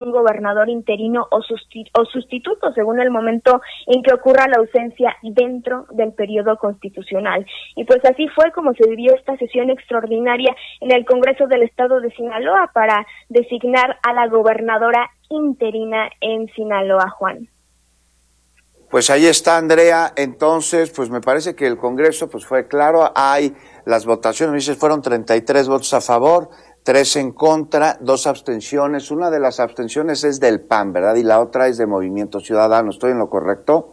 un gobernador interino o sustituto según el momento en que ocurra la ausencia dentro del periodo constitucional. Y pues así fue como se vivió esta sesión extraordinaria en el Congreso del Estado de Sinaloa para designar a la gobernadora interina en Sinaloa, Juan. Pues ahí está, Andrea. Entonces, pues me parece que el Congreso pues fue claro. Hay las votaciones, me dices, fueron 33 votos a favor, 3 en contra, 2 abstenciones. Una de las abstenciones es del PAN, ¿verdad? Y la otra es de Movimiento Ciudadano. ¿Estoy en lo correcto?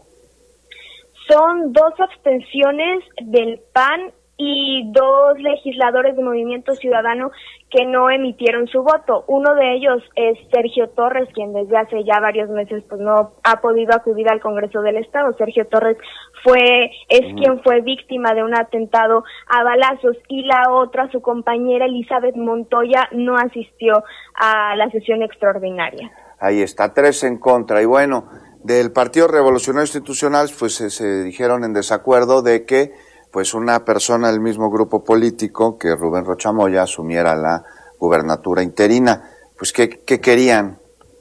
Son 2 abstenciones del PAN y 2 legisladores de Movimiento Ciudadano que no emitieron su voto. Uno de ellos es Sergio Torres, quien desde hace ya varios meses pues no ha podido acudir al Congreso del Estado. Sergio Torres quien fue víctima de un atentado a balazos, y la otra, su compañera Elizabeth Montoya, no asistió a la sesión extraordinaria. Ahí está, 3 en contra. Y bueno, del Partido Revolucionario Institucional pues se dijeron en desacuerdo de que pues una persona del mismo grupo político, que Rubén Rocha Moya, asumiera la gubernatura interina. Pues ¿qué querían?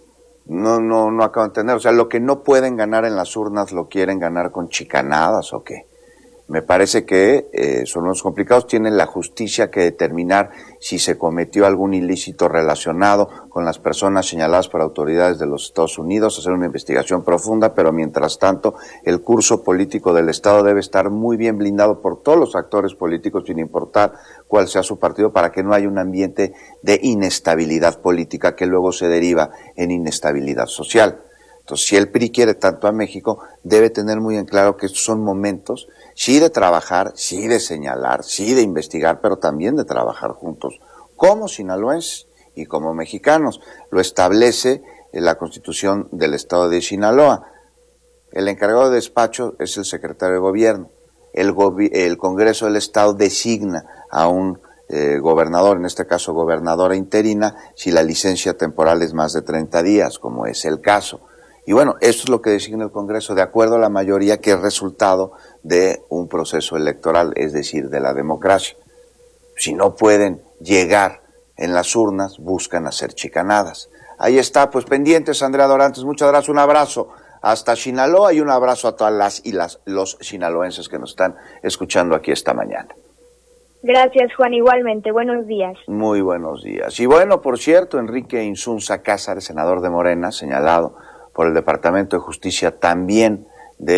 No acabo de entender. O sea, lo que no pueden ganar en las urnas, ¿lo quieren ganar con chicanadas o qué? Me parece que son los complicados. Tienen la justicia que determinar si se cometió algún ilícito relacionado con las personas señaladas por autoridades de los Estados Unidos, hacer una investigación profunda, pero mientras tanto el curso político del Estado debe estar muy bien blindado por todos los actores políticos, sin importar cuál sea su partido, para que no haya un ambiente de inestabilidad política que luego se deriva en inestabilidad social. Entonces, si el PRI quiere tanto a México, debe tener muy en claro que estos son momentos, sí de trabajar, sí de señalar, sí de investigar, pero también de trabajar juntos, como sinaloenses y como mexicanos. Lo establece la Constitución del Estado de Sinaloa. El encargado de despacho es el secretario de Gobierno. El Congreso del Estado designa a un gobernador, en este caso gobernadora interina, si la licencia temporal es más de 30 días, como es el caso. Y bueno, esto es lo que designa el Congreso, de acuerdo a la mayoría, que es resultado de un proceso electoral, es decir, de la democracia. Si no pueden llegar en las urnas, buscan hacer chicanadas. Ahí está, pues pendientes, Andrea Dorantes, muchas gracias, un abrazo hasta Sinaloa y un abrazo a todas los sinaloenses que nos están escuchando aquí esta mañana. Gracias, Juan, igualmente, buenos días. Muy buenos días. Y bueno, por cierto, Enrique Insunza Cázares, senador de Morena, señalado por el Departamento de Justicia también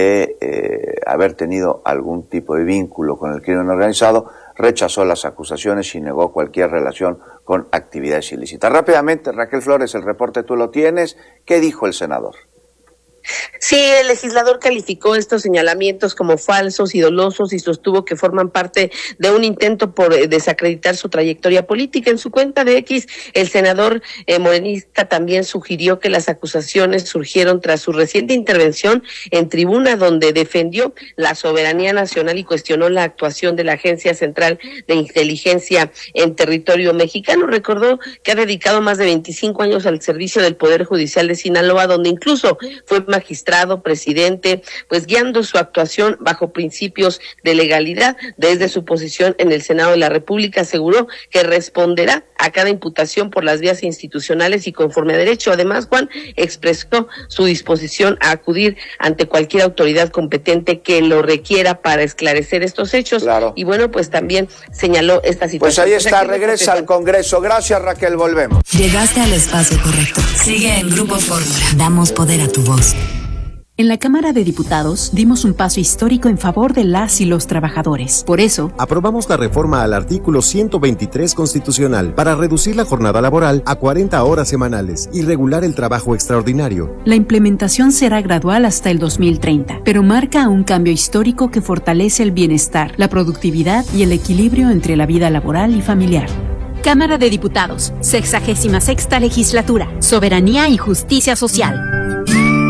de haber tenido algún tipo de vínculo con el crimen organizado, rechazó las acusaciones y negó cualquier relación con actividades ilícitas. Rápidamente, Raquel Flores, el reporte tú lo tienes. ¿Qué dijo el senador? Sí, el legislador calificó estos señalamientos como falsos y dolosos y sostuvo que forman parte de un intento por desacreditar su trayectoria política. En su cuenta de X, el senador morenista también sugirió que las acusaciones surgieron tras su reciente intervención en tribuna, donde defendió la soberanía nacional y cuestionó la actuación de la Agencia Central de Inteligencia en territorio mexicano. Recordó que ha dedicado más de 25 años al servicio del Poder Judicial de Sinaloa, donde incluso fue magistrado, presidente, pues guiando su actuación bajo principios de legalidad. Desde su posición en el Senado de la República aseguró que responderá a cada imputación por las vías institucionales y conforme a derecho. Además, Juan expresó su disposición a acudir ante cualquier autoridad competente que lo requiera para esclarecer estos hechos. Claro. Y bueno, pues también señaló esta situación. Pues ahí está, regresa al Congreso. Gracias, Raquel, volvemos. Llegaste al espacio correcto. Sigue en Grupo Fórmula. Damos poder a tu voz. En la Cámara de Diputados dimos un paso histórico en favor de las y los trabajadores. Por eso, aprobamos la reforma al artículo 123 constitucional para reducir la jornada laboral a 40 horas semanales y regular el trabajo extraordinario. La implementación será gradual hasta el 2030, pero marca un cambio histórico que fortalece el bienestar, la productividad y el equilibrio entre la vida laboral y familiar. Cámara de Diputados, 66ª Legislatura, Soberanía y Justicia Social.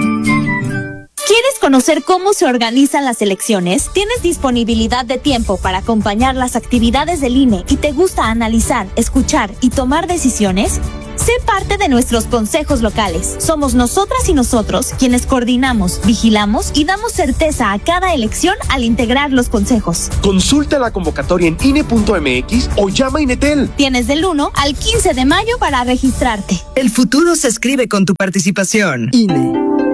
¿Quieres conocer cómo se organizan las elecciones? ¿Tienes disponibilidad de tiempo para acompañar las actividades del INE y te gusta analizar, escuchar y tomar decisiones? Sé parte de nuestros consejos locales. Somos nosotras y nosotros quienes coordinamos, vigilamos y damos certeza a cada elección al integrar los consejos. Consulta la convocatoria en INE.mx o llama a Inetel. Tienes del 1 al 15 de mayo para registrarte. El futuro se escribe con tu participación. INE.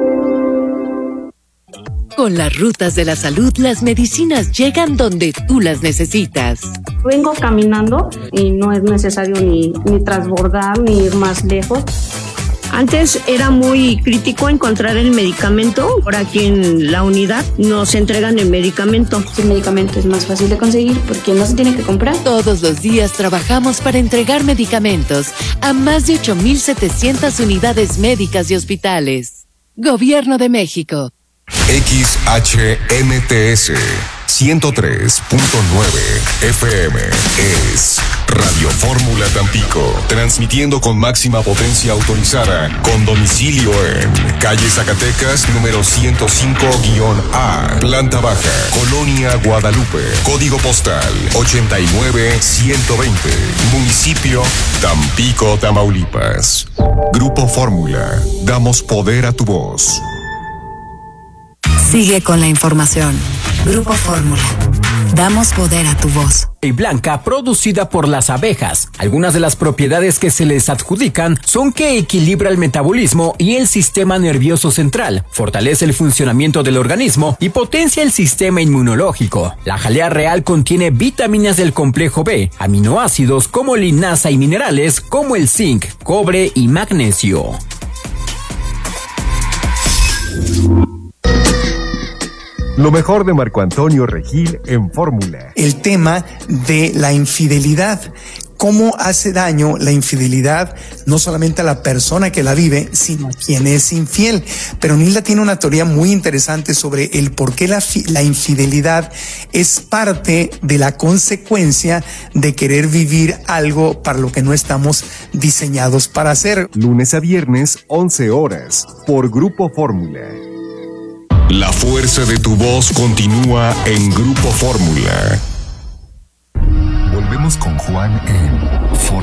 Con las rutas de la salud, las medicinas llegan donde tú las necesitas. Vengo caminando y no es necesario ni transbordar ni ir más lejos. Antes era muy crítico encontrar el medicamento. Por aquí en la unidad nos entregan el medicamento. El medicamento es más fácil de conseguir porque no se tiene que comprar. Todos los días trabajamos para entregar medicamentos a más de 8,700 unidades médicas y hospitales. Gobierno de México. XHMTS 103.9 FM es Radio Fórmula Tampico, transmitiendo con máxima potencia autorizada, con domicilio en calle Zacatecas, número 105-A, planta baja, Colonia Guadalupe, código postal 89120, municipio Tampico, Tamaulipas. Grupo Fórmula, damos poder a tu voz. Sigue con la información. Grupo Fórmula. Damos poder a tu voz. Y blanca producida por las abejas. Algunas de las propiedades que se les adjudican son que equilibra el metabolismo y el sistema nervioso central, fortalece el funcionamiento del organismo y potencia el sistema inmunológico. La jalea real contiene vitaminas del complejo B, aminoácidos como linaza y minerales como el zinc, cobre y magnesio. Lo mejor de Marco Antonio Regil en Fórmula. El tema de la infidelidad. Cómo hace daño la infidelidad no solamente a la persona que la vive, sino a quien es infiel. Pero Nilda tiene una teoría muy interesante sobre el por qué la infidelidad es parte de la consecuencia de querer vivir algo para lo que no estamos diseñados para hacer. Lunes a viernes, 11 horas, por Grupo Fórmula. La fuerza de tu voz continúa en Grupo Fórmula. Volvemos con Juan en